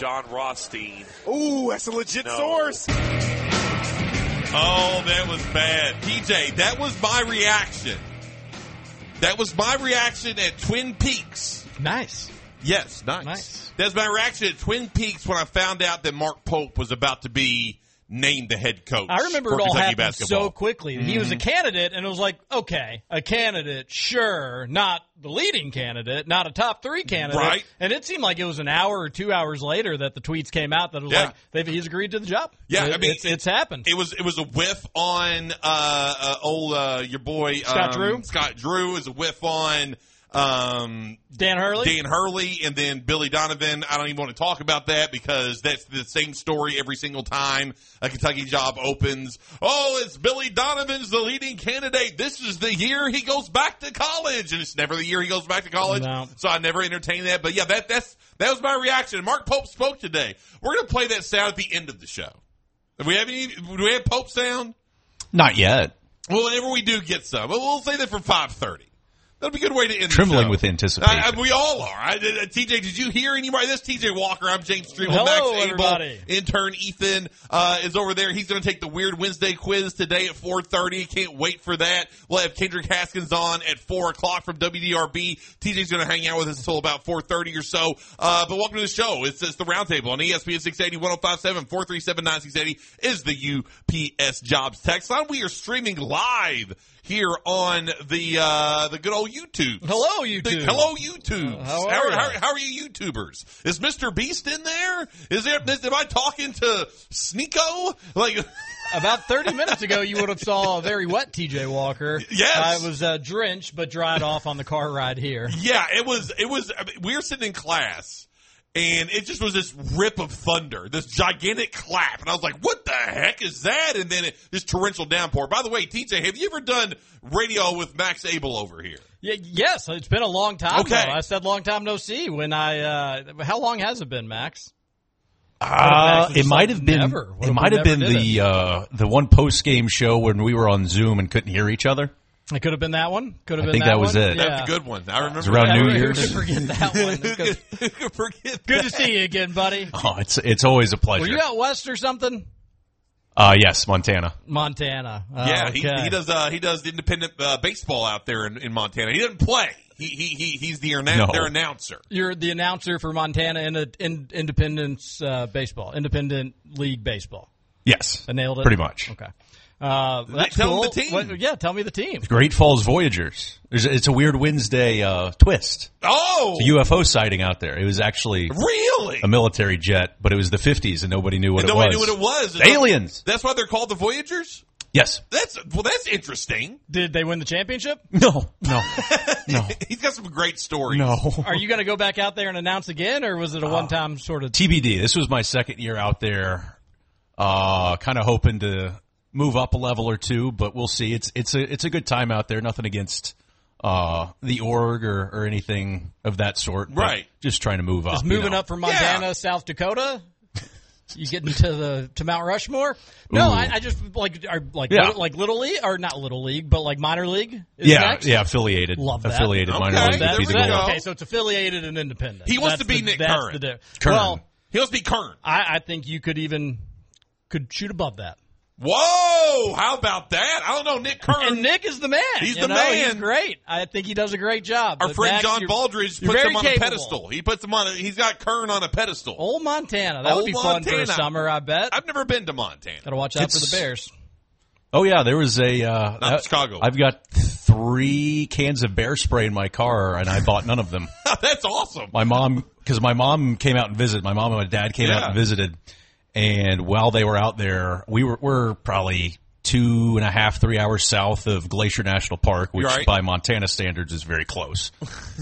John Rothstein. Ooh, that's a legit source. Oh, that was bad. TJ, that was my reaction. That was my reaction at Twin Peaks. Nice. Yes, nice. That's my reaction at Twin Peaks when I found out that Mark Pope was about to be named the head coach. I remember it all Kentucky happened basketball. so quickly. Mm-hmm. He was a candidate, and it was like, okay, a candidate, sure, not the leading candidate, not a top 3 candidate. Right. And it seemed like it was an hour or 2 hours later that the tweets came out that it was like he's agreed to the job. Yeah, I mean, it's happened. It was a whiff on your boy Scott Drew. Scott Drew is a whiff on Dan Hurley, and then Billy Donovan. I don't even want to talk about that because that's the same story every single time a Kentucky job opens. Oh, it's Billy Donovan's the leading candidate. This is the year he goes back to college, and it's never the year he goes back to college. No. So I never entertained that. But yeah, that was my reaction. Mark Pope spoke today. We're going to play that sound at the end of the show. Do we have Pope sound? Not yet. Well, whenever we do get some, we'll say that for 5:30. That'll be a good way to end Trembling the show. with anticipation. We all are. TJ, did you hear anybody? This TJ Walker. I'm James Street with Hello, Max everybody. Abel. Intern Ethan is over there. He's going to take the Weird Wednesday quiz today at 4:30. Can't wait for that. We'll have Kendrick Haskins on at 4 o'clock from WDRB. TJ's going to hang out with us until about 4:30 or so. But welcome to the show. It's the Roundtable on ESPN 680 1057 437 9680 is the UPS Jobs text line. We are streaming live here on the good old YouTube. Hello, YouTube. Hello, YouTube. How are you YouTubers? Is Mr. Beast in there? Am I talking to Sneeko? Like about 30 minutes ago, you would have saw a very wet TJ Walker. Yes, I was drenched but dried off on the car ride here. Yeah, it was. I mean, we were sitting in class. And it just was this rip of thunder, this gigantic clap. And I was like, what the heck is that? And then this torrential downpour. By the way, TJ, have you ever done radio with Max Abel over here? Yes, it's been a long time. Okay. Though. I said long time no see when how long has it been, Max? It might have been the one post-game show when we were on Zoom and couldn't hear each other. It could have been that one. I think that was it. Yeah. That's a good one. I remember. It was around New Year's. Who could forget that one? Who could forget Good to see you again, buddy. Oh, it's always a pleasure. Were you out west or something? Yes, Montana. Montana. Yeah, okay. he does independent baseball out there in Montana. He doesn't play. He's their announcer. You're the announcer for Montana Independence Baseball, Independent League Baseball. Yes, I nailed it. Pretty much. Okay. That's tell cool. them the team. Tell me the team. Great Falls Voyagers. It's a Weird Wednesday twist. Oh! It's a UFO sighting out there. It was actually really a military jet, but it was the 50s and nobody knew what it was. Nobody knew what it was. Aliens. That's why they're called the Voyagers? Yes. That's interesting. Did they win the championship? No. He's got some great stories. No. Are you going to go back out there and announce again, or was it a one-time sort of... TBD. This was my second year out there, kind of hoping to move up a level or two, but we'll see. It's a good time out there. Nothing against the org or anything of that sort. Right. Just trying to move up. Is moving up from Montana, South Dakota? You getting to Mount Rushmore? No, I just like Little League, or not Little League, but like minor league. Next? Affiliated. Love that. Affiliated minor league. There Would be we the go. goal. Okay, so it's affiliated and independent. He wants to be Nick Kern. Kern. Well, he wants to be Kern. I think you could shoot above that. Whoa! How about that? I don't know, Nick Kern. And Nick is the man. He's the man. He's great. I think he does a great job. Our But friend Max, John Baldridge puts him on a pedestal. He puts him on. He's got Kern on a pedestal. Old Montana. That would be fun for a summer, I bet. I've never been to Montana. Got to watch out for the Bears. Oh yeah, there was not Chicago. I've got 3 cans of bear spray in my car, and I bought none of them. That's awesome. My mom came out and visited. My mom and my dad came out and visited, and while they were out there, we're probably 2.5, 3 hours south of Glacier National Park, which by Montana standards is very close.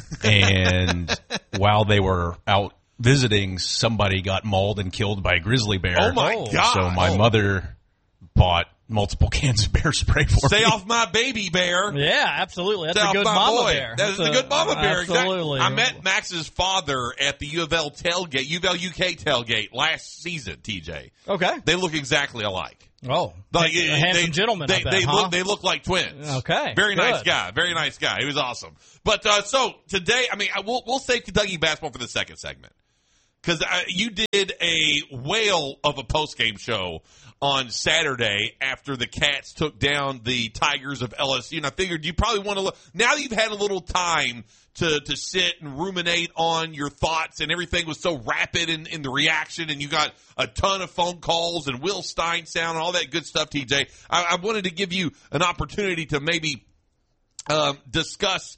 And while they were out visiting, somebody got mauled and killed by a grizzly bear. Oh my God! So my mother bought multiple cans of bear spray for me. Stay off my baby bear. Yeah, absolutely. That's Stay a good mama bear. That's a good mama bear. Absolutely. Exactly. I met Max's father at the U of L tailgate, U of L UK tailgate last season, TJ. Okay. They look exactly alike. Oh, like a handsome gentleman. They look like twins. Okay, very nice guy. Very nice guy. He was awesome. But so today, I mean, we'll save Kentucky basketball for the second segment. because you did a whale of a post-game show on Saturday after the Cats took down the Tigers of LSU. And I figured you probably want to – now that you've had a little time to sit and ruminate on your thoughts, and everything was so rapid in the reaction, and you got a ton of phone calls and Will Stein sound and all that good stuff, TJ. I wanted to give you an opportunity to maybe discuss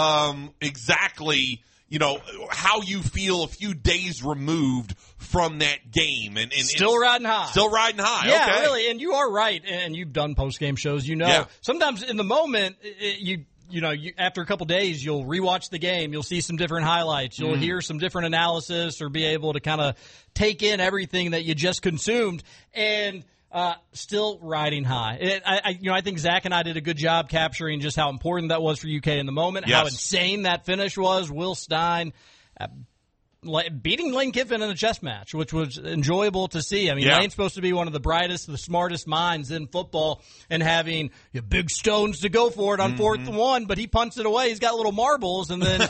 exactly – how you feel a few days removed from that game. And still riding high. Still riding high. Yeah, okay. Really. And you are right. And you've done post-game shows. Sometimes in the moment, you after a couple days, you'll rewatch the game. You'll see some different highlights. You'll hear some different analysis or be able to kind of take in everything that you just consumed. And still riding high. I think Zach and I did a good job capturing just how important that was for UK in the moment, how insane that finish was. Will Stein beating Lane Kiffin in a chess match, which was enjoyable to see. I mean, Lane's supposed to be one of the brightest, the smartest minds in football, and having big stones to go for it on 4th and 1, but he punts it away. He's got little marbles, and then,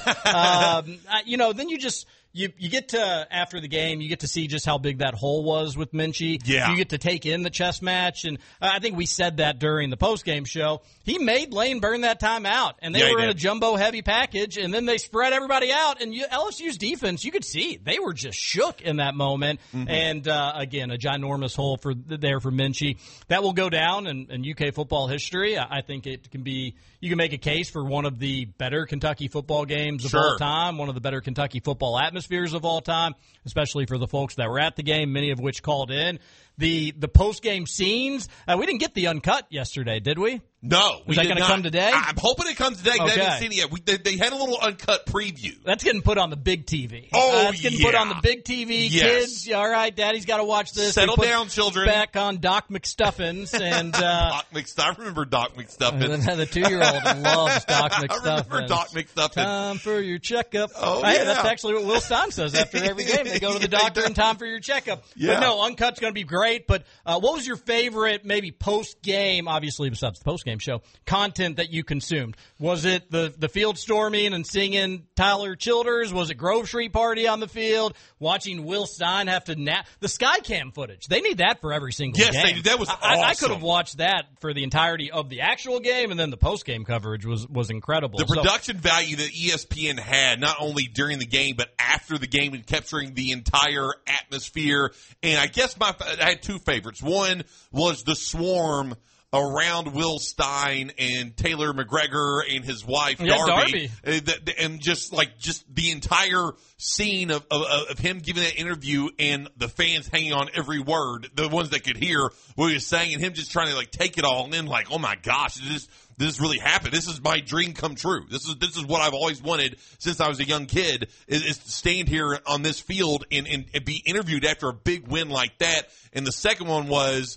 then you just... You get to, after the game, you get to see just how big that hole was with Minchie. Yeah. You get to take in the chess match, and I think we said that during the post-game show. He made Lane burn that time out, and they were in a jumbo-heavy package, and then they spread everybody out, and LSU's defense, you could see, they were just shook in that moment, and again, a ginormous hole there for Minchie. That will go down in UK football history. I think it can be, you can make a case for one of the better Kentucky football games of all time, one of the better Kentucky football atmospheres of all time, especially for the folks that were at the game, many of which called in. The post-game scenes, we didn't get the uncut yesterday, did we? No. Was that going to come today? I'm hoping it comes today. Okay. I haven't seen it yet. They had a little uncut preview. That's getting put on the big TV. That's getting put on the big TV. Yes. Kids, all right, Daddy's got to watch this. Settle down, children. Back on Doc McStuffins. And, Doc McStuffins. I remember Doc McStuffins. The 2-year-old loves Doc McStuffins. I remember Doc McStuffins. Time for your checkup. Hey, that's actually what Will Stein says after every game. They go to the doctor and time for your checkup. Yeah. But no, uncut's going to be great. But what was your favorite, maybe post-game, obviously besides the post-game show, content that you consumed? Was it the field storming and singing Tyler Childers? Was it Grove Street Party on the field? Watching Will Stein have to the Skycam footage. They need that for every single game. Yes, they did. That was awesome. I could have watched that for the entirety of the actual game, and then the post-game coverage was incredible. The production value that ESPN had, not only during the game, but after the game, and capturing the entire atmosphere. And I guess I had two favorites. One was the swarm around Will Stein and Taylor McGregor and his wife Darby. And just the entire scene of him giving that interview and the fans hanging on every word, the ones that could hear what he was saying, and him just trying to take it all in, oh my gosh, this really happened. This is my dream come true. This is what I've always wanted since I was a young kid, is to stand here on this field and be interviewed after a big win like that. And the second one was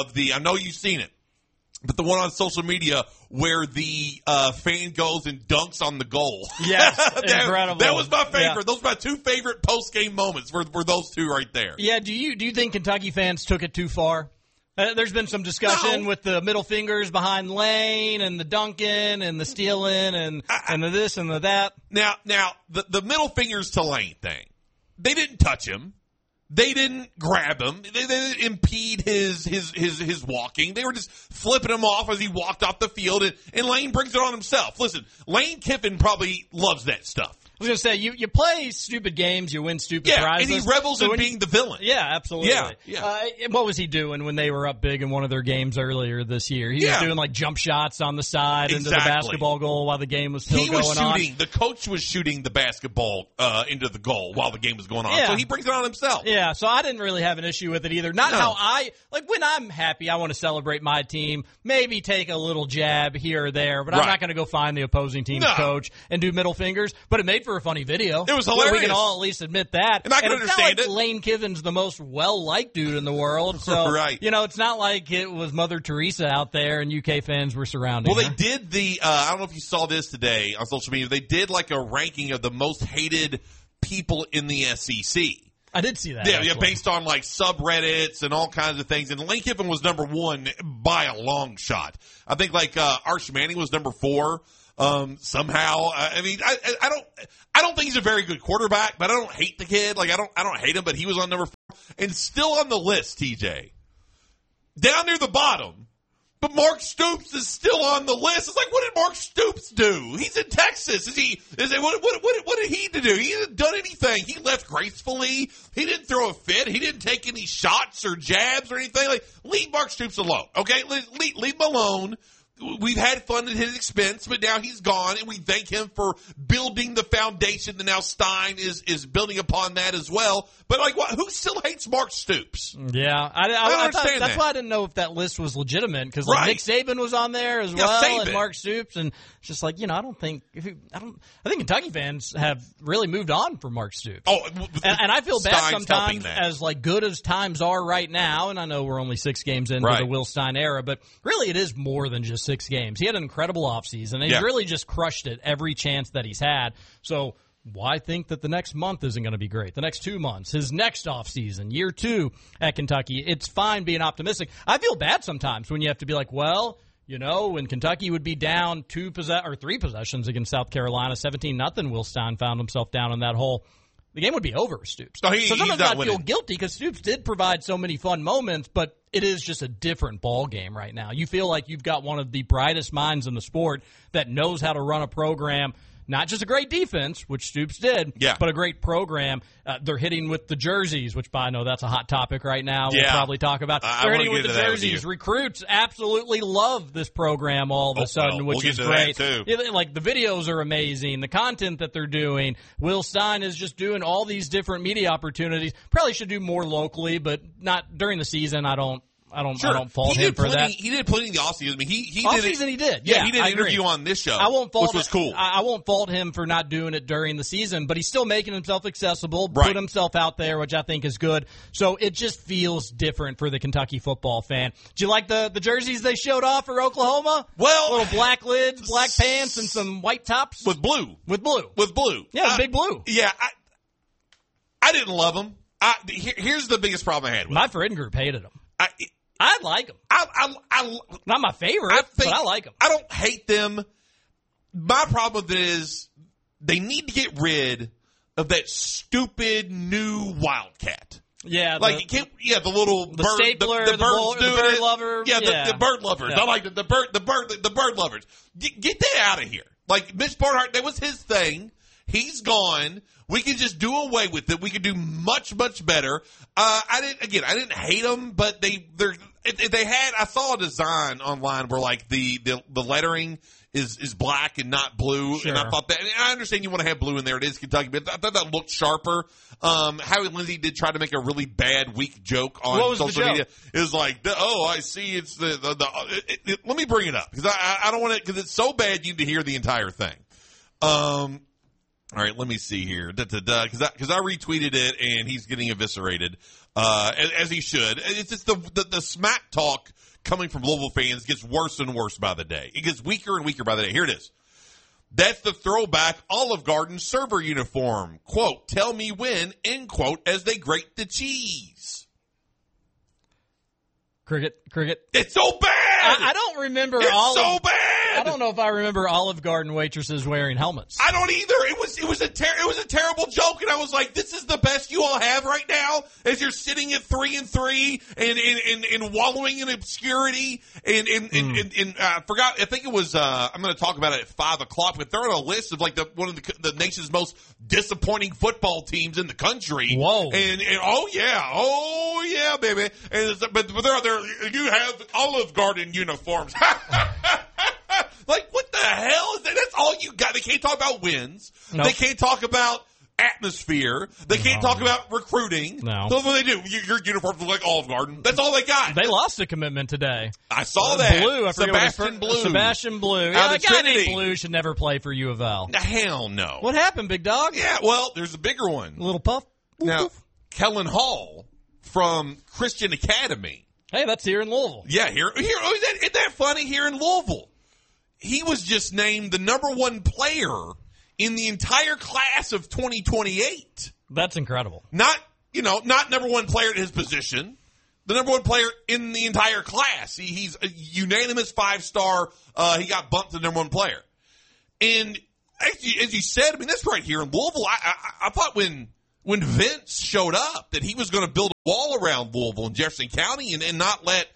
I know you've seen it, but the one on social media where the fan goes and dunks on the goal. Yes, incredible. That was my favorite. Yeah. Those were my two favorite post-game moments were those two right there. Yeah, do you think Kentucky fans took it too far? There's been some discussion with the middle fingers behind Lane and the dunking and the stealing and the this and the that. Now the middle fingers to Lane thing, they didn't touch him. They didn't grab him. They didn't impede his walking. They were just flipping him off as he walked off the field, and Lane brings it on himself. Listen, Lane Kiffin probably loves that stuff. I was going to say, you play stupid games, you win stupid prizes. And he revels in being the villain. Yeah, absolutely. Yeah. What was he doing when they were up big in one of their games earlier this year? He was doing jump shots on the side into the basketball goal while the game was still going on. The coach was shooting the basketball into the goal while the game was going on. Yeah. So he brings it on himself. Yeah, so I didn't really have an issue with it either. Not how when I'm happy, I want to celebrate my team, maybe take a little jab here or there, but I'm not going to go find the opposing team's coach and do middle fingers. But it made for a funny video. It was hilarious. We can all at least admit that. And I can understand it. Lane Kiffin's the most well-liked dude in the world. So, it's not like it was Mother Teresa out there and UK fans were surrounding her. They did I don't know if you saw this today on social media. They did a ranking of the most hated people in the SEC. I did see that. Yeah, based on subreddits and all kinds of things. And Lane Kiffin was number one by a long shot. I think Arch Manning was number 4. Somehow, I mean, I don't think he's a very good quarterback, but I don't hate the kid. Like, I don't hate him, but he was on number 4 and still on the list, TJ. Down near the bottom. But Mark Stoops is still on the list. It's like, what did Mark Stoops do? He's in Texas. What did he do? He hasn't done anything. He left gracefully. He didn't throw a fit. He didn't take any shots or jabs or anything. Like, leave Mark Stoops alone. Okay? Leave him alone. We've had fun at his expense, but now he's gone, and we thank him for building the foundation that now Stein is building upon that as well. But, like, who still hates Mark Stoops? Yeah. I don't understand that's that. why I didn't know if that list was legitimate, because Right. Nick Saban was on there as well, Saban. and Mark Stoops, and it's just like, I think Kentucky fans have really moved on from Mark Stoops. Oh, and I feel bad Stein's helping sometimes, that. as like good as times are right now, and I know we're only 6 games into Right. the Will Stein era, but really it is more than just 6 games. He had an incredible offseason, and he's really just crushed it every chance that he's had. So why think that the next month isn't going to be great? The next 2 months, his next offseason, year 2 at Kentucky, it's fine being optimistic. I feel bad sometimes when you have to be like, well, when Kentucky would be down 3 possessions against South Carolina, 17-0, Will Stein found himself down in that hole. The game would be over with Stoops. So sometimes I feel guilty because Stoops did provide so many fun moments, but it is just a different ball game right now. You feel like you've got one of the brightest minds in the sport that knows how to run a program. Not just a great defense, which Stoops did, but a great program. They're hitting with the jerseys, which I know that's a hot topic right now. We'll probably talk about. They're hitting with the jerseys. Recruits absolutely love this program all of a sudden, which is great. Like, the videos are amazing. The content that they're doing. Will Stein is just doing all these different media opportunities. Probably should do more locally, but not during the season. I don't fault him for that. He did plenty in the offseason. I mean, he offseason he did. Yeah, he did an interview on this show, which was cool. I won't fault him for not doing it during the season, but he's still making himself accessible, put himself out there, which I think is good. So it just feels different for the Kentucky football fan. Do you like the jerseys they showed off for Oklahoma? Well, little black lids, black pants, and some white tops with blue. Yeah, big blue. Yeah, I didn't love them. Here's the biggest problem I had with my friend group hated them. I like them. Not my favorite, but I like them. I don't hate them. My problem with it is they need to get rid of that stupid new Wildcat. Yeah, the bird, stapler, the bird lover. The bird lovers. Yeah. I like the bird lovers. Get that out of here. Like, Mitch Barnhart, that was his thing. He's gone. We can just do away with it. We can do much, much better. I didn't hate them, but I saw a design online where, like, the lettering is black and not blue. Sure. And I thought that, and I understand you want to have blue in there. It is Kentucky, but I thought that looked sharper. Howie Lindsey did try to make a really bad, weak joke on social media. It was like, I see it's let me bring it up because I don't want to, because it's so bad you need to hear the entire thing. All right, let me see here. Because I retweeted it and he's getting eviscerated, as he should. It's just the smack talk coming from Louisville fans gets worse and worse by the day. It gets weaker and weaker by the day. Here it is. That's the throwback Olive Garden server uniform. Quote, tell me when, end quote, as they grate the cheese. Cricket. It's so bad. I don't remember so bad. I don't know if I remember Olive Garden waitresses wearing helmets. I don't either. It was a terrible joke, and I was like, "This is the best you all have right now." As you're sitting at 3-3 and wallowing in obscurity, and I forgot. I think it was. I'm going to talk about it at 5:00. But they're on a list of like one of the nation's most disappointing football teams in the country. Whoa! And oh yeah, baby. And but they're out there. You have Olive Garden uniforms. Like, what the hell is that? That's all you got. They can't talk about wins. Nope. They can't talk about atmosphere. They can't talk about recruiting. No. So what they do? Your uniforms look like Olive Garden. That's all they got. They lost a commitment today. I saw that. Blue. I forget Sebastian Blue. Yeah, a guy named Blue should never play for U of L. Hell no. What happened, big dog? Yeah, well, there's a bigger one. A little puff. Now, Kellen Hall from Christian Academy. Hey, that's here in Louisville. Yeah, here. Isn't that funny? Here in Louisville. He was just named the number 1 player in the entire class of 2028. That's incredible. Not number 1 player at his position. The number 1 player in the entire class. He's a unanimous 5-star. He got bumped to number 1 player. And as you said, I mean, that's right here in Louisville. I thought when Vince showed up that he was going to build a wall around Louisville and Jefferson County and not let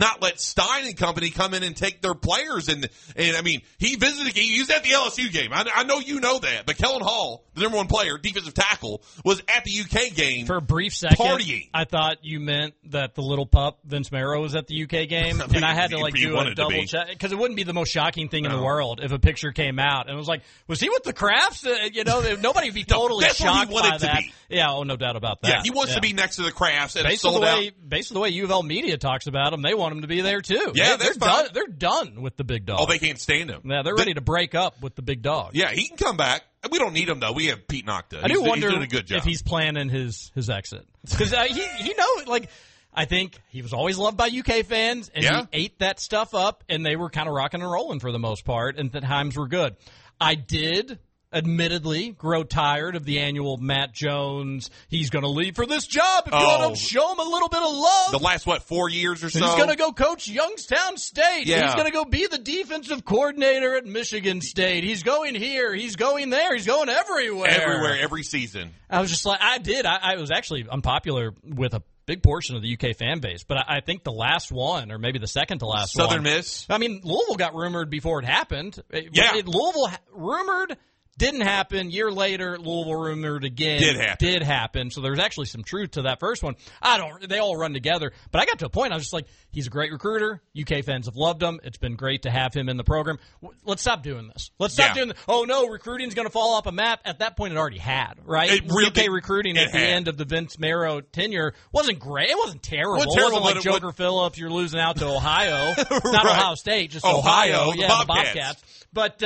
Stein and company come in and take their players. And I mean, he was at the LSU game. I know you know that. But Kellen Hall, the number one player, defensive tackle, was at the UK game. For a brief second, partying. I thought you meant that the little pup, Vince Marrow, was at the UK game. And I had to do a double check. Because it wouldn't be the most shocking thing in the world if a picture came out. And it was like, was he with the Crafts? Nobody would be totally shocked by that. Yeah, no doubt about that. Yeah, he wants to be next to the Crafts. And based on the way U of L media talks about him, they want him to be there too. Yeah, they're done with the big dog. Oh, they can't stand him. Yeah, they're ready to break up with the big dog. Yeah, he can come back. We don't need him though. We have Pete Nocta. I do wonder he's doing a good job. if he's planning his exit because he knows. Like, I think he was always loved by UK fans, and he ate that stuff up, and they were kind of rocking and rolling for the most part, and the times were good. I did, admittedly, grow tired of the annual Matt Jones, he's going to leave for this job if you want to show him a little bit of love. The last, 4 years or so? He's going to go coach Youngstown State. Yeah. He's going to go be the defensive coordinator at Michigan State. He's going here. He's going there. He's going everywhere. Everywhere, every season. I was just like, I was actually unpopular with a big portion of the UK fan base, but I think the last one, or maybe the second to last Southern Miss. I mean, Louisville got rumored before it happened. Louisville rumored. Didn't happen. Year later, Louisville rumored again. Did happen. So there's actually some truth to that first one. They all run together. But I got to a point, I was just like, he's a great recruiter. UK fans have loved him. It's been great to have him in the program. Let's stop doing this. Let's stop doing this. Oh, no, recruiting's going to fall off a map. At that point, it already had, right? UK recruiting at the end of the Vince Marrow tenure wasn't great. It wasn't terrible. It wasn't like Joker Phillips, you're losing out to Ohio. Not Ohio State, just Ohio. The Bobcats. But,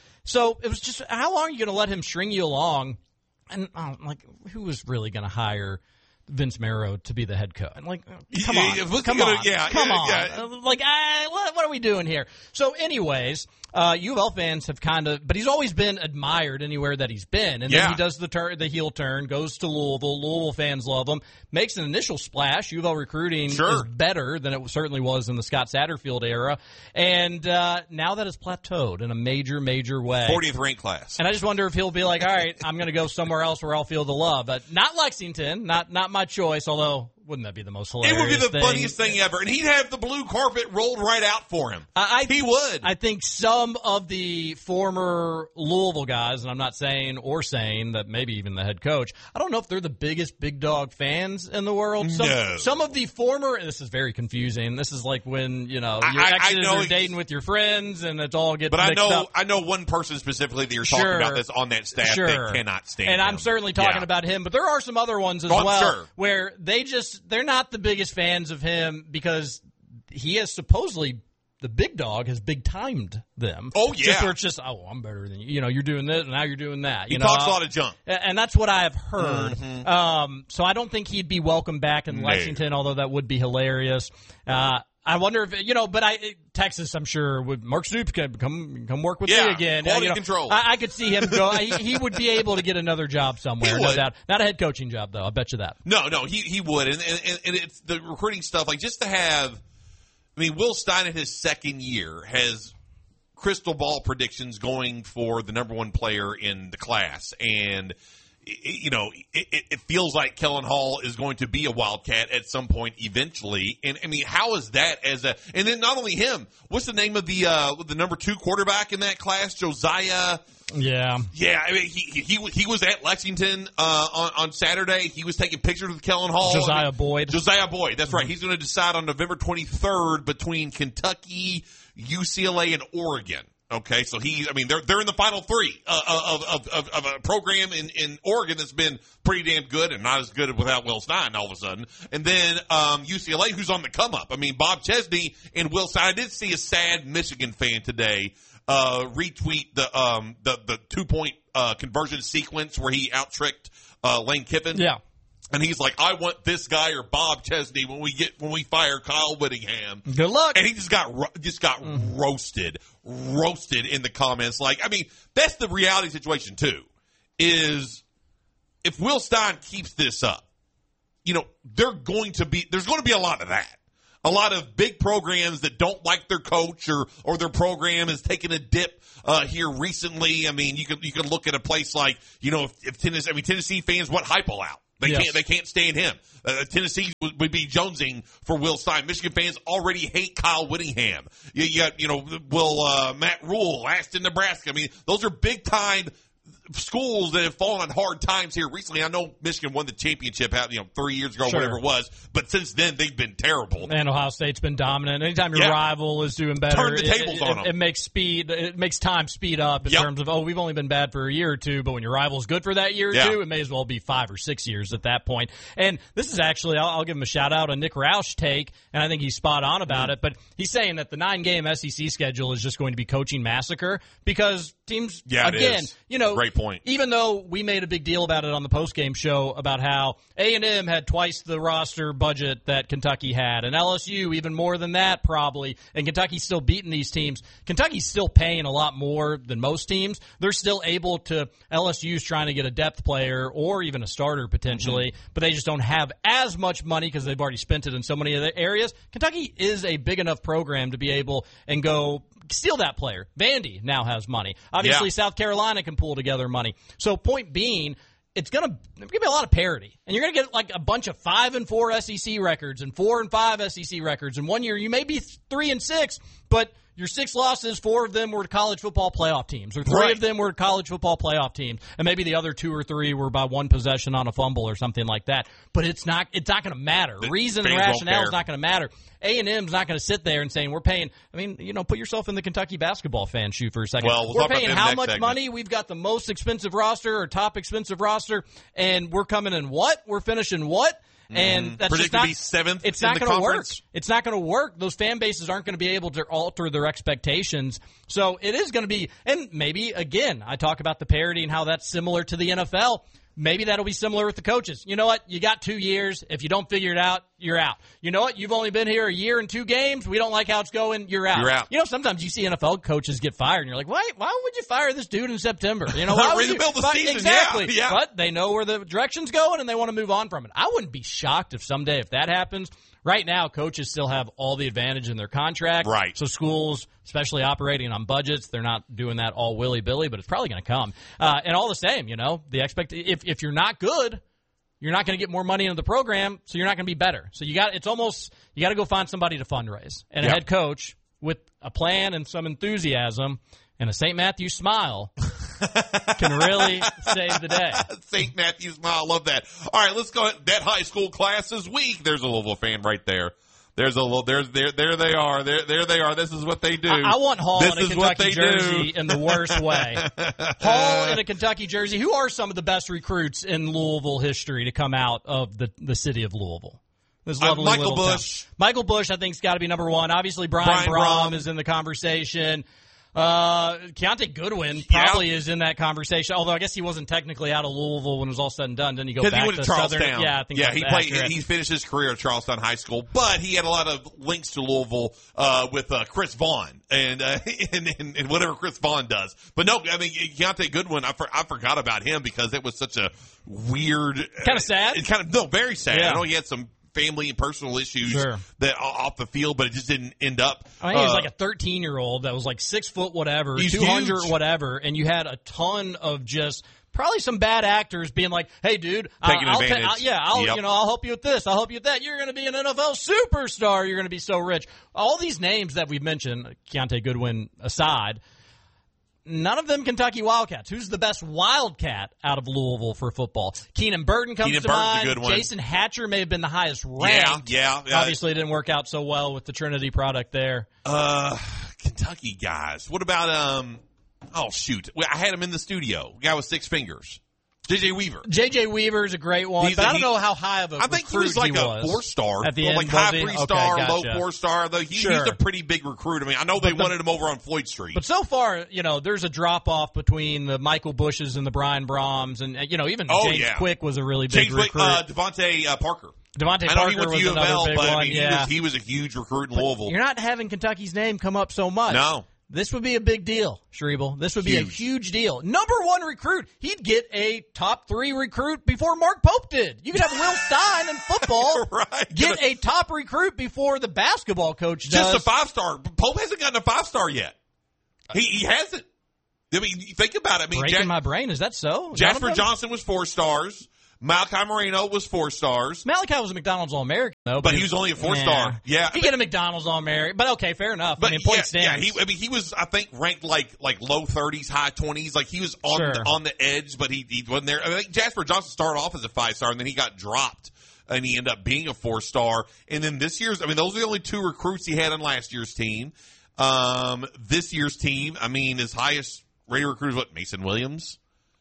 so it was just, how long are you going to let him string you along? And who was really going to hire Vince Marrow to be the head coach? And come on. What are we doing here? So anyways, U of L fans have but he's always been admired anywhere that he's been. And then he does the heel turn, goes to Louisville. Louisville fans love him. Makes an initial splash. U of L recruiting is better than it certainly was in the Scott Satterfield era. And now that has plateaued in a major, major way. 40th ranked class. And I just wonder if he'll be like, all right, I'm going to go somewhere else where I'll feel the love. Not Lexington, not my choice, although wouldn't that be the most hilarious thing? It would be the funniest thing ever. And he'd have the blue carpet rolled right out for him. He would. I think some of the former Louisville guys, and I'm not saying that maybe even the head coach, I don't know if they're the biggest big dog fans in the world. Some of the former, and this is very confusing. This is like when, your exes are dating with your friends and it's all getting mixed up. I know one person specifically that you're talking about that's on that staff that cannot stand him. And I'm certainly talking about him, but there are some other ones as well where they're not the biggest fans of him because he has supposedly, the big dog has big timed them. Oh, yeah. It's just, I'm better than you. You're doing this, and now you're doing that. He talks a lot of junk. And that's what I've heard. Mm-hmm. So I don't think he'd be welcome back in Lexington, although that would be hilarious. I wonder if, but Texas, I'm sure, would Mark Stoops come work with me again. Quality control. I could see him go. He would be able to get another job somewhere. No doubt. Not a head coaching job, though. I bet you that. No, he would. And it's the recruiting stuff, just to have, Will Stein in his second year has crystal ball predictions going for the number one player in the class. And it feels like Kellen Hall is going to be a Wildcat at some point eventually. And how is that and then not only him, what's the name of the number 2 quarterback in that class? Josiah. Yeah. Yeah. He was at Lexington, on Saturday. He was taking pictures with Kellen Hall. Josiah Boyd. That's right. He's going to decide on November 23rd between Kentucky, UCLA, and Oregon. Okay, so they're in the final 3 of a program in Oregon that's been pretty damn good and not as good without Will Stein all of a sudden. And then UCLA, who's on the come up. Bob Chesney and Will Stein. I did see a sad Michigan fan today retweet the 2-point conversion sequence where he out-tricked Lane Kiffin. Yeah. And he's like, I want this guy or Bob Chesney when we fire Kyle Whittingham. Good luck. And he just got roasted in the comments. That's the reality situation too. Is if Will Stein keeps this up, there's going to be a lot of that. a lot of big programs that don't like their coach or their program is taking a dip here recently. I mean, you can look at a place like, if Tennessee fans want Heupel out. They can't stand him. Tennessee would be jonesing for Will Stein. Michigan fans already hate Kyle Whittingham. You got, Matt Rule, Aston, Nebraska. I mean, those are big time schools that have fallen on hard times here recently. I know Michigan won the championship 3 years ago, whatever it was, but since then they've been terrible. And Ohio State's been dominant. Anytime your rival is doing better, turn the tables on them. It makes time speed up in terms of, we've only been bad for a year or two, but when your rival's good for that year or two, it may as well be 5 or 6 years at that point. And this is actually, I'll give him a shout out on Nick Roush take, and I think he's spot on about it, but he's saying that the 9-game SEC schedule is just going to be coaching massacre because teams, again, great point. Even though we made a big deal about it on the postgame show about how A&M had twice the roster budget that Kentucky had, and LSU even more than that probably, and Kentucky's still beating these teams. Kentucky's still paying a lot more than most teams. They're still able to, LSU's trying to get a depth player or even a starter potentially, but they just don't have as much money because they've already spent it in so many other areas. Kentucky is a big enough program to be able and go steal that player. Vandy now has money. Obviously, South Carolina can pull together money. So point being, it's going to be a lot of parity. And you're going to get like a bunch of 5-4 SEC records and 4-5 SEC records. And 1 year you may be 3-6, but your 6 losses, 4 of them were to college football playoff teams, or 3 of them were to college football playoff teams, and maybe the other 2 or 3 were by 1 possession on a fumble or something like that. But it's not going to matter. Reason and rationale is not going to matter. A&M's not going to sit there and saying we're paying. I mean, put yourself in the Kentucky basketball fan shoe for a second. Well, we're paying how much money? We've got the most expensive roster or top expensive roster, and we're coming in what? We're finishing what? And that's predicted to be 7th. It's not going to work. It's not going to work. Those fan bases aren't going to be able to alter their expectations. So it is going to be, and maybe again, I talk about the parity and how that's similar to the NFL. Maybe that'll be similar with the coaches. You know what? You got 2 years. If you don't figure it out, you're out. You know what? You've only been here a year and 2 games. We don't like how it's going. You're out. You're out. Sometimes you see NFL coaches get fired, and you're like, why would you fire this dude in September? Why would you build the season? Exactly. Yeah. But they know where the direction's going, and they want to move on from it. I wouldn't be shocked if someday if that happens. Right now, coaches still have all the advantage in their contract. Right. So schools, especially operating on budgets, they're not doing that all willy-billy, but it's probably going to come. And all the same, if you're not good, you're not going to get more money into the program, so you're not going to be better. So you got to go find somebody to fundraise. And a head coach with a plan and some enthusiasm and a St. Matthew smile can really save the day. St. Matthew smile, love that. All right, let's go ahead. That high school class is weak. There's a Louisville fan right there. There they are. There they are. This is what they do. I want Hall in a Kentucky jersey in the worst way. Hall in a Kentucky jersey. Who are some of the best recruits in Louisville history to come out of the city of Louisville? This lovely Michael Bush. Michael Bush, I think, has got to be number 1. Obviously, Brian Brom is in the conversation. Keontae Goodwin probably is in that conversation, although I guess he wasn't technically out of Louisville when it was all said and done. Didn't he go back he to Charlestown? Southern? Yeah, I think he played. He finished his career at Charlestown High School, but he had a lot of links to Louisville with Chris Vaughn and whatever Chris Vaughn does. But no, I mean Keontae Goodwin, I forgot about him because it was such a weird, kind of sad. Very sad. Yeah. I know he had some family and personal issues that off the field, but it just didn't end up. I mean, he was like a 13-year-old that was like 6 foot whatever, 200 whatever, and you had a ton of just probably some bad actors being like, "Hey, dude, I'll help you with this. I'll help you with that. You're going to be an NFL superstar. You're going to be so rich." All these names that we've mentioned, Keontae Goodwin aside. None of them Kentucky Wildcats. Who's the best Wildcat out of Louisville for football? Keenan Burton comes to mind. A good one. Jason Hatcher may have been the highest ranked. Yeah. Obviously, it didn't work out so well with the Trinity product there. Kentucky guys. What about I had him in the studio. The guy with 6 fingers. J.J. Weaver. J.J. Weaver is a great one, but I don't know how high of a recruit I think he was like a 4-star. At the end, like high 3-star, okay, low 4-star. Though he's a pretty big recruit. I mean, I know they wanted him over on Floyd Street. But so far, there's a drop-off between the Michael Bushes and the Brian Broms, and, even James Quick was a really big recruit. Devontae Parker. Devontae Parker Parker was another big one. He was a huge recruit in Louisville. You're not having Kentucky's name come up so much. No. This would be a big deal, Schrebel. This would be a huge deal. Number 1 recruit. He'd get a top 3 recruit before Mark Pope did. You could have Will Stein in football right. Get a top recruit before the basketball coach does. Just a 5-star. Pope hasn't gotten a 5-star yet. He hasn't. I mean, think about it. I mean, breaking my brain. Is that so? Jasper Johnson was 4 stars. Malachi Moreno was 4 stars. Malachi was a McDonald's All-American, though. But he was only a 4-star. Yeah. He get a McDonald's All-American. But okay, fair enough. But I mean, point stands. Yeah, he was, I think, ranked like low 30s, high 20s. Like, he was on the edge, but he wasn't there. I think Jasper Johnson started off as a 5-star, and then he got dropped, and he ended up being a 4-star. And then this year's, I mean, those are the only 2 recruits he had on last year's team. This year's team, I mean, his highest rated recruit is what, Mason Williams?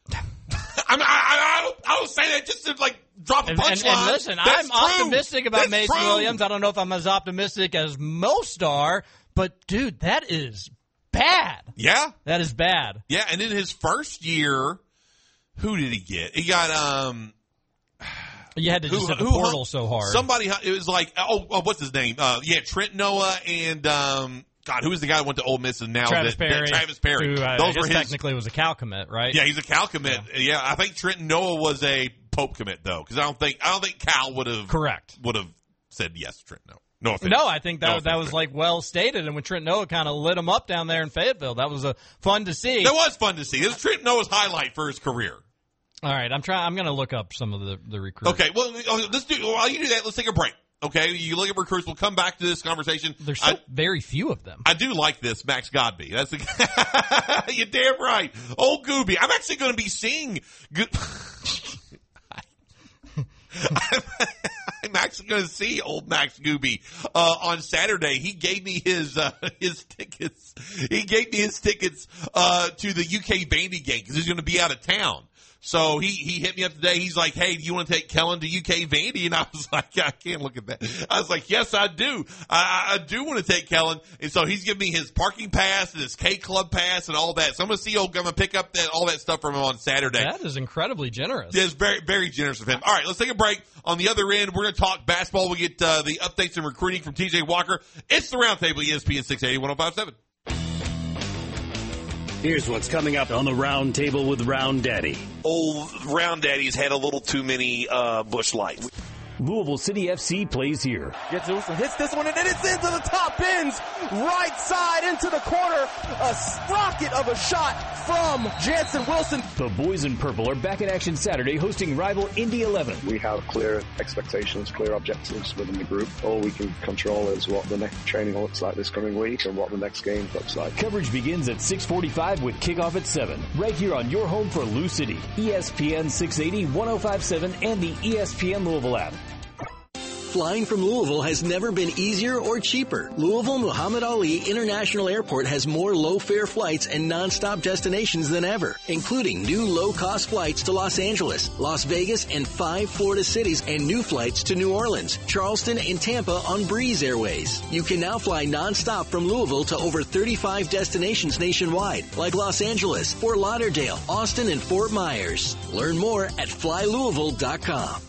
I don't say that just to drop a punchline. And listen, I'm optimistic about Mason Williams. I don't know if I'm as optimistic as Mostar, but dude, that is bad. Yeah, that is bad. Yeah, and in his first year, who did he get? He got You had to just hit the portal so hard. Somebody, it was like, what's his name? Trent Noah and God, who was the guy who went to Ole Miss and now Travis Perry? Travis Perry. Who, Those were technically was a Cal commit, right? Yeah, he's a Cal commit. Yeah, I think Trenton Noah was a Pope commit though, because I don't think Cal would have said yes to Trenton Noah. No offense. No, I think that was well stated, and when Trent Noah kind of lit him up down there in Fayetteville, that was fun to see. That was fun to see. It was Trent Noah's highlight for his career. All right, I'm going to look up some of the recruits. Okay, well, while you do that, let's take a break. Okay, you look at recruits. We'll come back to this conversation. There's so very few of them. I do like this, Max Godby. That's the you're damn right. Old Gooby. I'm actually going to be seeing. I'm actually going to see old Max Gooby on Saturday. He gave me his tickets. He gave me his tickets to the UK Bandy game because he's going to be out of town. So he hit me up today. He's like, hey, do you want to take Kellen to UK Vandy? And I was like, I can't look at that. I was like, yes, I do. I do want to take Kellen. And so he's giving me his parking pass and his K Club pass and all that. So I'm going to see I'm going to pick up all that stuff from him on Saturday. That is incredibly generous. It's very, very generous of him. All right, let's take a break. On the other end, we're going to talk basketball. We get the updates and recruiting from TJ Walker. It's the Roundtable, ESPN 680 1057. Here's what's coming up on the Round Table with Round Daddy. Old Round Daddy's had a little too many Busch Lights. Louisville City FC plays here. Gets Wilson, hits this one, and then it's into the top bins. Right side into the corner. A rocket of a shot from Jansen Wilson. The boys in purple are back in action Saturday hosting rival Indy 11. We have clear expectations, clear objectives within the group. All we can control is what the next training looks like this coming week and what the next game looks like. Coverage begins at 6:45 with kickoff at 7. Right here on your home for Lou City. ESPN 680, 1057, and the ESPN Louisville app. Flying from Louisville has never been easier or cheaper. Louisville Muhammad Ali International Airport has more low-fare flights and non-stop destinations than ever, including new low-cost flights to Los Angeles, Las Vegas, and 5 Florida cities, and new flights to New Orleans, Charleston, and Tampa on Breeze Airways. You can now fly non-stop from Louisville to over 35 destinations nationwide, like Los Angeles, Fort Lauderdale, Austin, and Fort Myers. Learn more at flylouisville.com.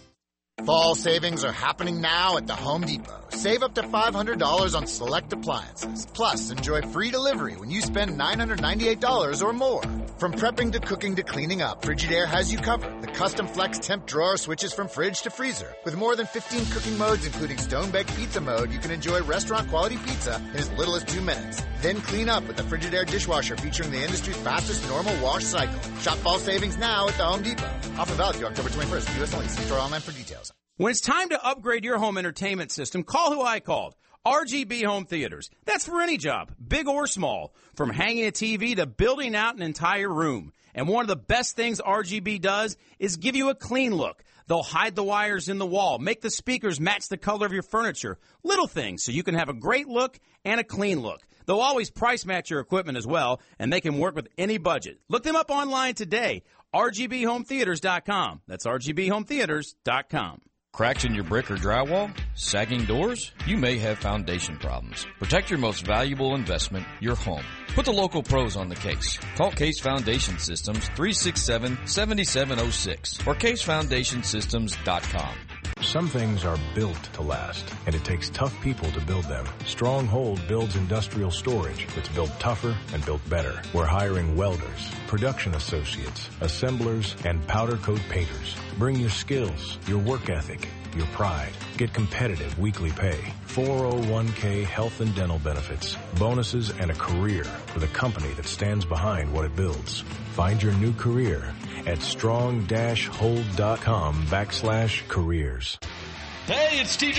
Fall savings are happening now at the Home Depot. Save up to $500 on select appliances. Plus, enjoy free delivery when you spend $998 or more. From prepping to cooking to cleaning up, Frigidaire has you covered. The custom flex temp drawer switches from fridge to freezer. With more than 15 cooking modes, including stone-baked pizza mode, you can enjoy restaurant-quality pizza in as little as 2 minutes. Then clean up with the Frigidaire dishwasher featuring the industry's fastest normal wash cycle. Shop fall savings now at the Home Depot. Offer valid through October 21st. U.S. only. See store online for details. When it's time to upgrade your home entertainment system, call who I called. RGB Home Theaters. That's for any job, big or small. From hanging a TV to building out an entire room. And one of the best things RGB does is give you a clean look. They'll hide the wires in the wall, make the speakers match the color of your furniture. Little things so you can have a great look and a clean look. They'll always price match your equipment as well, and they can work with any budget. Look them up online today. RGBHomeTheaters.com. That's RGBHomeTheaters.com. Cracks in your brick or drywall? Sagging doors? You may have foundation problems. Protect your most valuable investment, your home. Put the local pros on the case. Call Case Foundation Systems 367-7706 or CaseFoundationSystems.com. Some things are built to last, and it takes tough people to build them. Stronghold builds industrial storage that's built tougher and built better. We're hiring welders, production associates, assemblers, and powder coat painters. Bring your skills, your work ethic, your pride. Get competitive weekly pay, 401k health and dental benefits, bonuses, and a career with a company that stands behind what it builds. Find your new career at strong-hold.com/careers. Hey, it's TJ